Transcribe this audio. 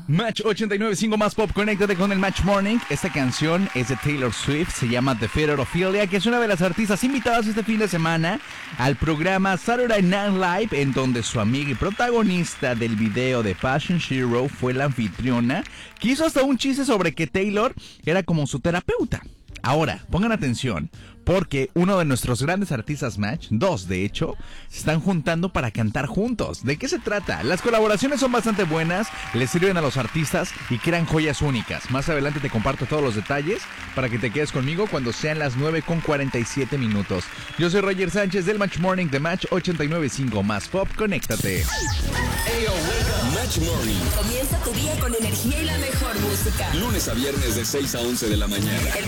Match 89.5 más pop, conéctate con el Match Morning. Esta canción es de Taylor Swift, se llama The Theater of Ophelia, que es una de las artistas invitadas este fin de semana al programa Saturday Night Live, en donde su amiga y protagonista del video de Passion Zero fue la anfitriona, que hizo hasta un chiste sobre que Taylor era como su terapeuta. Ahora, pongan atención, porque uno de nuestros grandes artistas Match, dos de hecho, se están juntando para cantar juntos. ¿De qué se trata? Las colaboraciones son bastante buenas, les sirven a los artistas y crean joyas únicas. Más adelante te comparto todos los detalles para que te quedes conmigo cuando sean las 9:47. Yo soy Roger Sánchez del Match Morning de Match 89.5 más pop, conéctate. Ayo, Match Morning. Comienza tu día con energía y la mejor música. Lunes a viernes de 6 a 11 de la mañana. El